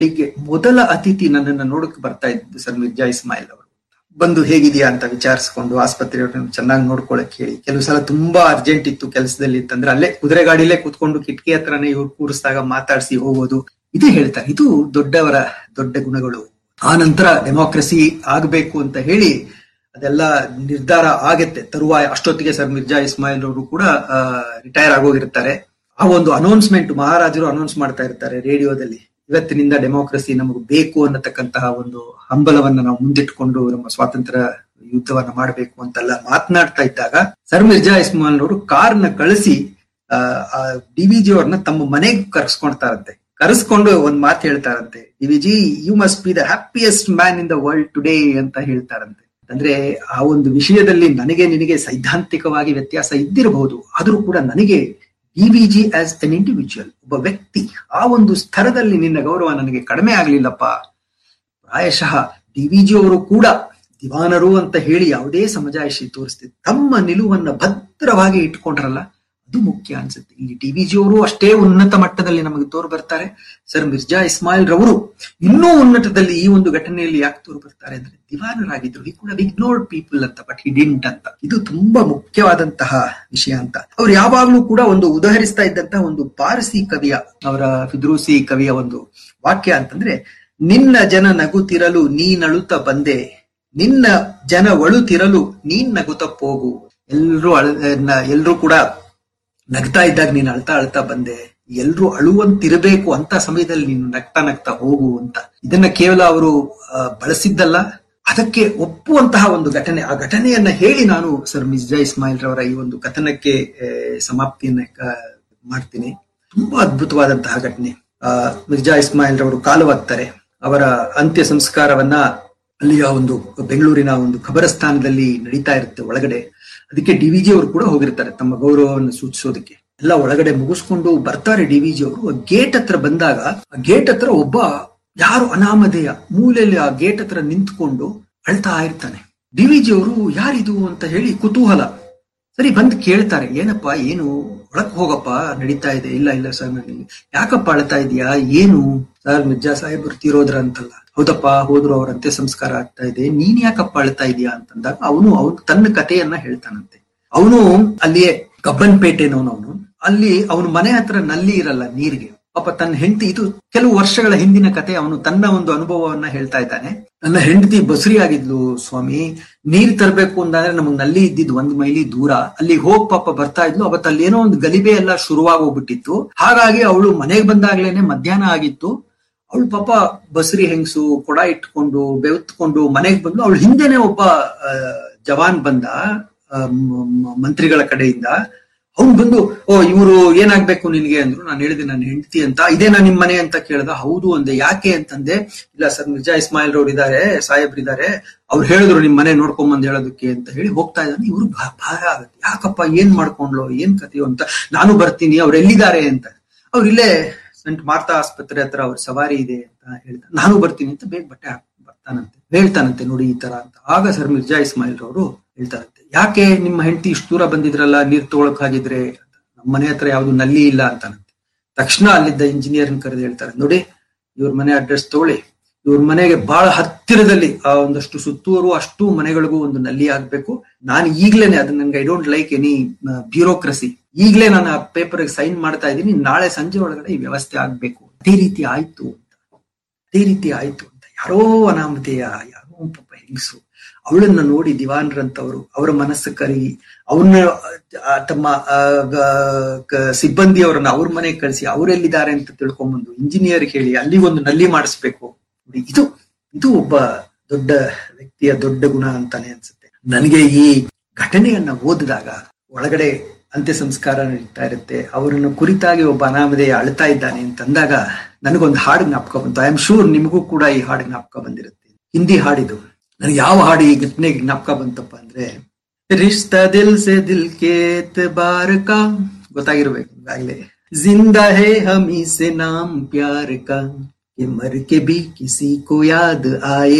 ಹೀಗೆ ಮೊದಲ ಅತಿಥಿ ನನ್ನನ್ನು ನೋಡಕ್ ಬರ್ತಾ ಇದ್ದು ಸರ್ ಮಿರ್ಜಾ ಇಸ್ಮಾಯಿಲ್ ಅವರು. ಬಂದು ಹೇಗಿದೆಯಾ ಅಂತ ವಿಚಾರಿಸ್ಕೊಂಡು ಆಸ್ಪತ್ರೆಯವ್ರನ್ನ ಚೆನ್ನಾಗಿ ನೋಡ್ಕೊಳಕ್ ಹೇಳಿ, ಕೆಲವು ಸಲ ತುಂಬಾ ಅರ್ಜೆಂಟ್ ಇತ್ತು ಕೆಲಸದಲ್ಲಿ ಅಂತಂದ್ರೆ ಅಲ್ಲೇ ಕುದುರೆ ಗಾಡಿಲೇ ಕುತ್ಕೊಂಡು ಕಿಟಕಿ ಹತ್ರನೇ ಇವ್ರು ಕೂರಿಸಿದಾಗ ಮಾತಾಡಿಸಿ ಹೋಗೋದು, ಇದು ಹೇಳ್ತಾರೆ. ಇದು ದೊಡ್ಡವರ ದೊಡ್ಡ ಗುಣಗಳು. ಆ ನಂತರ ಡೆಮೋಕ್ರಸಿ ಆಗ್ಬೇಕು ಅಂತ ಹೇಳಿ ಅದೆಲ್ಲ ನಿರ್ಧಾರ ಆಗತ್ತೆ ತರುವಾಯ. ಅಷ್ಟೊತ್ತಿಗೆ ಸರ್ ಮಿರ್ಜಾ ಇಸ್ಮಾಯಿಲ್ ಅವರು ಕೂಡ ರಿಟೈರ್ ಆಗೋಗಿರ್ತಾರೆ. ಆ ಒಂದು ಅನೌನ್ಸ್ಮೆಂಟ್ ಮಹಾರಾಜರು ಅನೌನ್ಸ್ ಮಾಡ್ತಾ ಇರ್ತಾರೆ ರೇಡಿಯೋದಲ್ಲಿ, ಇವತ್ತಿನಿಂದ ಡೆಮೋಕ್ರಸಿ ನಮಗೆ ಬೇಕು ಅನ್ನತಕ್ಕಂತಹ ಒಂದು ಹಂಬಲವನ್ನ ನಾವು ಮುಂದಿಟ್ಕೊಂಡು ನಮ್ಮ ಸ್ವಾತಂತ್ರ್ಯ ಯುದ್ಧವನ್ನ ಮಾಡಬೇಕು ಅಂತೆಲ್ಲ ಮಾತನಾಡ್ತಾ ಇದ್ದಾಗ ಸರ್ ಮಿರ್ಜಾ ಇಸ್ಮಾಯಿಲ್ ಅವರು ಕಾರ್ನ ಕಳಿಸಿ ಡಿವಿಜಿ ಅವ್ರನ್ನ ತಮ್ಮ ಮನೆಗೆ ಕರ್ಸ್ಕೊಳ್ತಾರಂತೆ. ಕರೆಸ್ಕೊಂಡು ಒಂದ್ ಮಾತು ಹೇಳ್ತಾರಂತೆ, DVG you must be the happiest man in the world today ಅಂತ ಹೇಳ್ತಾರಂತೆ. ಅಂದ್ರೆ ಆ ಒಂದು ವಿಷಯದಲ್ಲಿ ನನಗೆ ನಿನಗೆ ಸೈದ್ಧಾಂತಿಕವಾಗಿ ವ್ಯತ್ಯಾಸ ಇದ್ದಿರಬಹುದು, ಆದ್ರೂ ಕೂಡ ನನಗೆ ಡಿವಿಜಿ ಆಸ್ ಅನ್ ಇಂಡಿವಿಜುವಲ್, ಒಬ್ಬ ವ್ಯಕ್ತಿ, ಆ ಒಂದು ಸ್ತರದಲ್ಲಿ ನಿನ್ನ ಗೌರವ ನನಗೆ ಕಡಿಮೆ ಆಗ್ಲಿಲ್ಲಪ್ಪ. ಪ್ರಾಯಶಃ ಡಿವಿಜಿ ಅವರು ಕೂಡ ದಿವಾನರು ಅಂತ ಹೇಳಿ ಯಾವುದೇ ಸಮಜಾಯಿಷಿ ತೋರಿಸ್ತಿದ್ರು, ತಮ್ಮ ನಿಲುವನ್ನ ಭದ್ರವಾಗಿ ಇಟ್ಕೊಂಡ್ರಲ್ಲ, ಅದು ಮುಖ್ಯ ಅನ್ಸುತ್ತೆ. ಇಲ್ಲಿ ಡಿವಿಜಿ ಅವರು ಅಷ್ಟೇ ಉನ್ನತ ಮಟ್ಟದಲ್ಲಿ ನಮಗೆ ತೋರು ಬರ್ತಾರೆ, ಸರ್ ಮಿರ್ಜಾ ಇಸ್ಮಾಯಿಲ್ ರವರು ಇನ್ನೂ ಉನ್ನತದಲ್ಲಿ ಈ ಒಂದು ಘಟನೆಯಲ್ಲಿ ಯಾಕೆ ತೋರು ಬರ್ತಾರೆ ಅಂದ್ರೆ ದಿವಾನರಾಗಿದ್ರು. ಹಿ ಕುಡ್ ಹ್ಯಾವ್ ಇಗ್ನೋರ್ಡ್ ಪೀಪಲ್ ಅಂತ, ಬಟ್ ಹಿ ಡಿಡ್ಂಟ್ ಅಂತ. ಇದು ತುಂಬಾ ಮುಖ್ಯವಾದಂತಹ ವಿಷಯ ಅಂತ ಅವ್ರು ಯಾವಾಗ್ಲೂ ಕೂಡ ಒಂದು ಉದಾಹರಿಸ್ತಾ ಇದ್ದಂತಹ ಒಂದು ಪಾರಸಿ ಕವಿಯ, ಅವರ ಫಿದ್ರೂಸಿ ಕವಿಯ ಒಂದು ವಾಕ್ಯ ಅಂತಂದ್ರೆ, ನಿನ್ನ ಜನ ನಗುತ್ತಿರಲು ನೀನಳುತ್ತ ಬಂದೆ, ನಿನ್ನ ಜನ ಒಳುತ್ತಿರಲು ನೀನ್ ನಗುತ್ತ ಹೋಗು. ಎಲ್ರೂ ಕೂಡ ನಗ್ತಾ ಇದ್ದಾಗ ನೀನು ಅಳ್ತಾ ಅಳ್ತಾ ಬಂದೆ, ಎಲ್ರೂ ಅಳುವಂತಿರಬೇಕು ಅಂತ ಸಮಯದಲ್ಲಿ ನೀನು ನಗ್ತಾ ನಗ್ತಾ ಹೋಗು ಅಂತ. ಇದನ್ನ ಕೇವಲ ಅವರು ಬಳಸಿದ್ದಲ್ಲ, ಅದಕ್ಕೆ ಒಪ್ಪುವಂತಹ ಒಂದು ಘಟನೆ. ಆ ಘಟನೆಯನ್ನ ಹೇಳಿ ನಾನು ಸರ್ ಮಿರ್ಜಾ ಇಸ್ಮಾಯಿಲ್ ರವರ ಈ ಒಂದು ಕಥನಕ್ಕೆ ಸಮಾಪ್ತಿಯನ್ನ ಮಾಡ್ತೀನಿ. ತುಂಬಾ ಅದ್ಭುತವಾದಂತಹ ಘಟನೆ. ಮಿರ್ಜಾ ಇಸ್ಮಾಯಿಲ್ ರವರು ಕಾಲವಾಗ್ತಾರೆ. ಅವರ ಅಂತ್ಯ ಸಂಸ್ಕಾರವನ್ನ ಅಲ್ಲಿಯ ಒಂದು ಬೆಂಗಳೂರಿನ ಒಂದು ಖಬರಸ್ಥಾನದಲ್ಲಿ ನಡೀತಾ ಇರುತ್ತೆ ಒಳಗಡೆ. ಅದಕ್ಕೆ ಡಿವಿಜಿ ಅವರು ಕೂಡ ಹೋಗಿರ್ತಾರೆ ತಮ್ಮ ಗೌರವವನ್ನು ಸೂಚಿಸೋದಕ್ಕೆ. ಎಲ್ಲ ಒಳಗಡೆ ಮುಗಿಸ್ಕೊಂಡು ಬರ್ತಾರೆ ಡಿವಿಜಿ ಅವರು. ಗೇಟ್ ಹತ್ರ ಬಂದಾಗ ಆ ಗೇಟ್ ಹತ್ರ ಒಬ್ಬ ಯಾರು ಅನಾಮಧೇಯ ಮೂಲೆಯಲ್ಲಿ ಆ ಗೇಟ್ ಹತ್ರ ನಿಂತ್ಕೊಂಡು ಅಳ್ತಾ ಇರ್ತಾನೆ. ಡಿವಿಜಿ ಅವರು ಯಾರಿದು ಅಂತ ಹೇಳಿ ಕುತೂಹಲ, ಸರಿ ಬಂದು ಕೇಳ್ತಾರೆ, ಏನಪ್ಪಾ ಏನು, ಒಳಕ್ ಹೋಗಪ್ಪ ನಡೀತಾ ಇದೆ. ಇಲ್ಲ ಇಲ್ಲ ಸರ್, ನನಗೆ ಯಾಕಪ್ಪ ಅಳ್ತಾ ಇದೀಯಾ, ಏನು ಸರ್ ಮಿರ್ಜಾ ಸಾಹೇಬ್ ತೀರೋದ್ರ ಅಂತಲ್ಲ. ಹೌದಪ್ಪ ಹೋದ್ರು, ಅವ್ರ ಅಂತ್ಯ ಸಂಸ್ಕಾರ ಆಗ್ತಾ ಇದೆ, ನೀನ್ ಯಾಕಪ್ಪ ಅಳ್ತಾ ಇದೀಯಾ ಅಂತಂದಾಗ ಅವನು ತನ್ನ ಕಥೆಯನ್ನ ಹೇಳ್ತಾನಂತೆ. ಅವನು ಅಲ್ಲಿಯೇ ಕಬ್ಬನ್ಪೇಟೆನವನು, ಅಲ್ಲಿ ಅವನ ಮನೆ ಹತ್ರ ನಲ್ಲಿ ಇರಲ್ಲ ನೀರಿಗೆ. ಪಾಪ ತನ್ನ ಹೆಂಡತಿ, ಇದು ಕೆಲವು ವರ್ಷಗಳ ಹಿಂದಿನ ಕತೆ, ಅವನು ತನ್ನ ಒಂದು ಅನುಭವವನ್ನ ಹೇಳ್ತಾ ಇದ್ದಾನೆ. ನನ್ನ ಹೆಂಡತಿ ಬಸುರಿ ಆಗಿದ್ಲು ಸ್ವಾಮಿ, ನೀರ್ ತರಬೇಕು ಅಂತಂದ್ರೆ ನಮಗ್ ನಲ್ಲಿ ಇದ್ದಿದ್ 1 ಮೈಲಿ ದೂರ, ಅಲ್ಲಿ ಹೋಗ್ ಪಾಪ ಬರ್ತಾ ಇದ್ಲು. ಅವತ್ತು ಅಲ್ಲಿ ಏನೋ ಒಂದು ಗಲಿಬೆ ಎಲ್ಲ ಶುರುವಾಗೋಗ್ಬಿಟ್ಟಿತ್ತು. ಹಾಗಾಗಿ ಅವಳು ಮನೆಗೆ ಬಂದಾಗ್ಲೇನೆ ಮಧ್ಯಾಹ್ನ ಆಗಿತ್ತು. ಅವಳು ಪಾಪ ಬಸರಿ ಹೆಂಗಸು ಕೊಡ ಇಟ್ಕೊಂಡು ಬೆವತ್ಕೊಂಡು ಮನೆಗೆ ಬಂದು, ಅವಳು ಹಿಂದೆನೆ ಒಬ್ಬ ಜವಾನ್ ಬಂದ ಮಂತ್ರಿಗಳ ಕಡೆಯಿಂದ. ಅವ್ನು ಬಂದು, ಓ ಇವ್ರು ಏನಾಗ್ಬೇಕು ನಿನ್ಗೆ ಅಂದ್ರು. ನಾನು ಹೇಳಿದೆ ನನ್ನ ಹೆಂಡತಿ ಅಂತ. ಇದೇನಾ ನಿಮ್ ಮನೆ ಅಂತ ಕೇಳ್ದ. ಹೌದು ಅಂದೆ. ಯಾಕೆ ಅಂತಂದೆ. ಇಲ್ಲ ಸರ್ ಮಿರ್ಜಾ ಇಸ್ಮಾಯಿಲ್ ರವ್ರು ಇದಾರೆ, ಸಾಹೇಬ್ರಿದ್ದಾರೆ, ಅವ್ರು ಹೇಳಿದ್ರು ನಿಮ್ ಮನೆ ನೋಡ್ಕೊಂಬಂದ್ ಹೇಳೋದಕ್ಕೆ ಅಂತ ಹೇಳಿ ಹೋಗ್ತಾ ಇದ್ದಾನೆ. ಇವ್ರು ಭಾರ ಆಗುತ್ತೆ, ಯಾಕಪ್ಪ ಏನ್ ಮಾಡ್ಕೊಂಡ್ಲು ಏನ್ ಕಥೆಯೋ ಅಂತ. ನಾನು ಬರ್ತೀನಿ, ಅವ್ರು ಎಲ್ಲಿದ್ದಾರೆ ಅಂತ. ಅವ್ರು ಇಲ್ಲೇ ಸಂಟ್ ಮಾರ್ತಾ ಆಸ್ಪತ್ರೆ ಹತ್ರ ಅವ್ರ ಸವಾರಿ ಇದೆ ಅಂತ ಹೇಳ್ತಾರೆ. ನಾನು ಬರ್ತೀನಿ ಅಂತ ಬೇಗ ಬಟ್ಟೆ ಹಾಕಿ ಬರ್ತಾನಂತೆ. ಹೇಳ್ತಾನಂತೆ ನೋಡಿ ಈ ತರ ಅಂತ. ಆಗ ಸರ್ ಮಿರ್ಜಾ ಇಸ್ಮಾಯಿಲ್ ರವರು ಹೇಳ್ತಾರಂತೆ, ಯಾಕೆ ನಿಮ್ಮ ಹೆಂಡತಿ ಇಷ್ಟು ದೂರ ಬಂದಿದ್ರಲ್ಲ ನೀರ್ ತಗೊಳಕ್ ಹಾಗಿದ್ರೆ, ನಮ್ಮ ಮನೆ ಹತ್ರ ಯಾವ್ದು ನಲ್ಲಿ ಇಲ್ಲ ಅಂತಾನಂತೆ. ತಕ್ಷಣ ಅಲ್ಲಿದ್ದ ಇಂಜಿನಿಯರ್ನ ಕರೆದು ಹೇಳ್ತಾರೆ, ನೋಡಿ ಇವ್ರ ಮನೆ ಅಡ್ರೆಸ್ ತಗೊಳ್ಳಿ, ಇವ್ರ ಮನೆಗೆ ಬಹಳ ಹತ್ತಿರದಲ್ಲಿ ಆ ಒಂದಷ್ಟು ಸುತ್ತೂರು ಅಷ್ಟು ಮನೆಗಳಿಗೂ ಒಂದು ನಲ್ಲಿ ಆಗ್ಬೇಕು. ನಾನು ಈಗ್ಲೇನೆ ಅದನ್ನ, ನನ್ಗೆ I don't like any bureaucracy, ಈಗ್ಲೇ ನಾನು ಆ ಪೇಪರ್ ಸೈನ್ ಮಾಡ್ತಾ ಇದ್ದೀನಿ, ನಾಳೆ ಸಂಜೆ ಒಳಗಡೆ ಈ ವ್ಯವಸ್ಥೆ ಆಗ್ಬೇಕು. ಅದೇ ರೀತಿ ಆಯ್ತು ಅಂತ. ಯಾರೋ ಅನಾಮಧೇಯ, ಯಾರೋ ಪಾಪ ಹೆಂಗಸು, ಅವಳನ್ನ ನೋಡಿ ದಿವಾನ್ರಂತವರು ಅವರ ಮನಸ್ಸು ಕರಗಿ ಅವ್ರನ್ನ ತಮ್ಮ ಸಿಬ್ಬಂದಿಯವರನ್ನ ಅವ್ರ ಮನೆಗೆ ಕಳಿಸಿ ಅವರೆಲ್ಲಿದ್ದಾರೆ ಅಂತ ತಿಳ್ಕೊಂಡ್ಬಂದು ಇಂಜಿನಿಯರ್ ಹೇಳಿ ಅಲ್ಲಿ ಒಂದು ನಲ್ಲಿ ಮಾಡಿಸ್ಬೇಕು. ಇದು ಒಬ್ಬ ದೊಡ್ಡ ವ್ಯಕ್ತಿಯ ದೊಡ್ಡ ಗುಣ ಅಂತಾನೆ ಅನ್ಸುತ್ತೆ ನನಗೆ. ಈ ಘಟನೆಯನ್ನ ಓದಿದಾಗ ಒಳಗಡೆ ಅಂತ್ಯ ಸಂಸ್ಕಾರ ನಡೀತಾ ಇರುತ್ತೆ, ಅವರನ್ನು ಕುರಿತಾಗಿ ಒಬ್ಬ ಅನಾಮಧೇಯ ಅಳ್ತಾ ಇದ್ದಾನೆ ಅಂತಂದಾಗ ನನಗೊಂದು ಹಾಡು ಜ್ಞಾಪಕ ಬಂತು. ಐ ಆಮ್ ಶೂರ್ ನಿಮಗೂ ಕೂಡ ಈ ಹಾಡು ಜ್ಞಾಪಕ ಬಂದಿರುತ್ತೆ. ಹಿಂದಿ ಹಾಡಿದು. ನನಗೆ ಯಾವ ಹಾಡು ಈ ಘಟನೆಗೆ ಜ್ಞಾಪಕ ಬಂತಪ್ಪ ಅಂದ್ರೆ, ರಿಶ್ತಾ ದಿಲ್ ಸೆ ದಿಲ್ ಕೆ ಎತ್ಬಾರ್ ಕಾ, ಗೊತ್ತಾಗಿರ್ಬೇಕು ಈಗಾಗಲೇ. ಜಿಂದಾ ಹೇ ಹಮೀ ಸೆ ನಾಮ್ ಪ್ಯಾರ್ ಕಾ, ಮರ್ ಕೆ ಬಿ ಕಿಸಿ ಕೋ ಯಾದ್ ಆಯೆ